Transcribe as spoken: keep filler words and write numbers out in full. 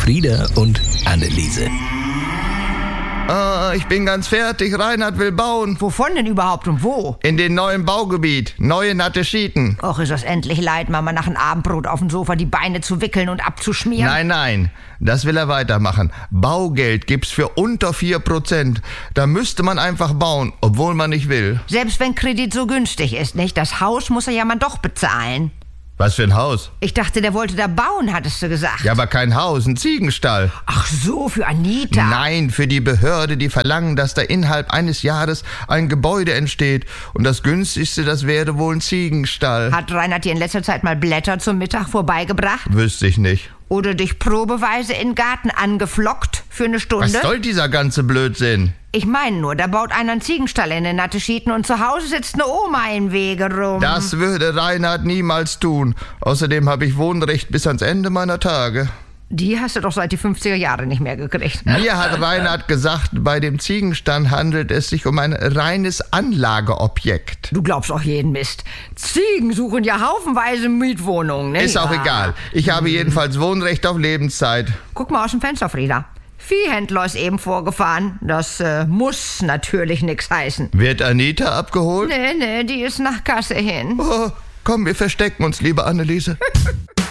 Frieda und Anneliese. Ah, ich bin ganz fertig. Reinhard will bauen. Wovon denn überhaupt und wo? In den neuen Baugebiet. Neue natte Schieten. Och, ist das endlich leid, Mama nach dem Abendbrot auf dem Sofa die Beine zu wickeln und abzuschmieren? Nein, nein. Das will er weitermachen. Baugeld gibt's für unter vier Prozent. Da müsste man einfach bauen, obwohl man nicht will. Selbst wenn Kredit so günstig ist, nicht? Das Haus muss er ja mal doch bezahlen. Was für ein Haus? Ich dachte, der wollte da bauen, hattest du gesagt. Ja, aber kein Haus, ein Ziegenstall. Ach so, für Anita. Nein, für die Behörde, die verlangen, dass da innerhalb eines Jahres ein Gebäude entsteht. Und das günstigste, das wäre wohl ein Ziegenstall. Hat Reinhard dir in letzter Zeit mal Blätter zum Mittag vorbeigebracht? Wüsste ich nicht. Oder dich probeweise in den Garten angeflockt für eine Stunde? Was soll dieser ganze Blödsinn? Ich meine nur, da baut einer einen Ziegenstall in den natte Schieten und zu Hause sitzt eine Oma im Wege rum. Das würde Reinhard niemals tun. Außerdem habe ich Wohnrecht bis ans Ende meiner Tage. Die hast du doch seit die fünfziger Jahre nicht mehr gekriegt. Mir hat Reinhard gesagt, bei dem Ziegenstall handelt es sich um ein reines Anlageobjekt. Du glaubst auch jeden Mist. Ziegen suchen ja haufenweise Mietwohnungen, ne? Ist auch Ja. egal. Ich habe jedenfalls Wohnrecht auf Lebenszeit. Guck mal aus dem Fenster, Frieda. Viehhändler ist eben vorgefahren. Das äh, muss natürlich nix heißen. Wird Anita abgeholt? Nee, nee, die ist nach Kasse hin. Oh, komm, wir verstecken uns, liebe Anneliese.